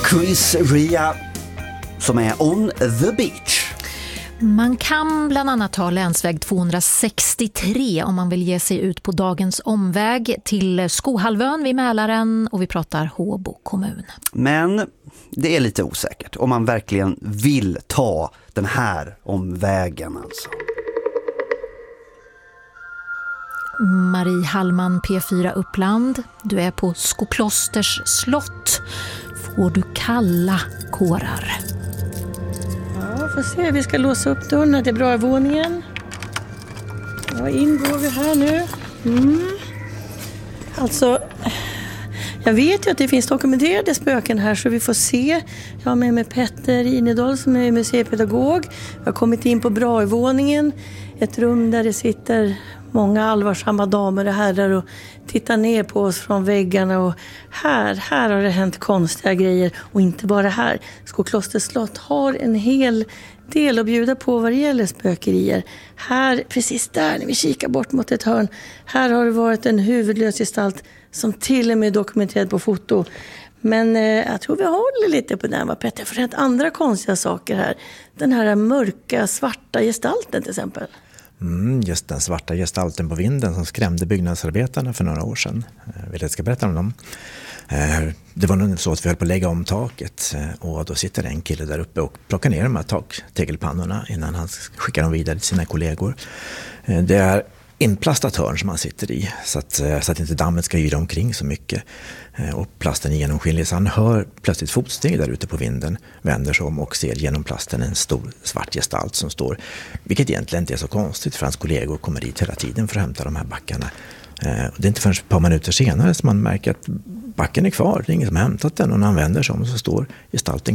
Chris Ria som är On the Beach. Man kan bland annat ta länsväg 263 om man vill ge sig ut på dagens omväg till Skohalvön vid Mälaren, och vi pratar Håbo kommun. Men det är lite osäkert om man verkligen vill ta den här omvägen alltså. Marie Hallman, P4 Uppland. Du är på Skoklosters slott. Får du kalla kårar? Ja, får se. Vi ska låsa upp dörren till Bravåningen. Ja, in går vi här nu. Alltså, jag vet ju att det finns dokumenterade spöken här, så vi får se. Jag har med mig Petter Inedal som är museipedagog. Jag har kommit in på Bravåningen. Ett rum där det sitter många allvarsamma damer och herrar och tittar ner på oss från väggarna. Och här har det hänt konstiga grejer. Och inte bara här. Skoklosters slott har en hel del att bjuda på vad det gäller spökerier. Här, precis där när vi kikar bort mot ett hörn. Här har det varit en huvudlös gestalt som till och med är dokumenterad på foto. Men jag tror vi håller lite på den, vad Petter? För det är andra konstiga saker här. Den här mörka, svarta gestalten till exempel. Just den svarta gestalten på vinden som skrämde byggnadsarbetarna för några år sedan. Vill jag ska berätta om dem. Det var nog så att vi höll på att lägga om taket, och då sitter en kille där uppe och plockar ner de här taktegelpannorna innan han skickar dem vidare till sina kollegor. Det är inplastat hörn som han sitter i, så att inte dammet ska yra omkring så mycket, och plasten är genomskinlig, så han hör plötsligt fotsteg där ute på vinden, vänder sig om och ser genom plasten en stor svart gestalt som står, vilket egentligen inte är så konstigt för hans kollegor kommer dit hela tiden för att hämta de här backarna. Det är inte förrän ett par minuter senare som man märker att backen är kvar, det är ingen som har hämtat den, och när han vänder sig om så står gestalten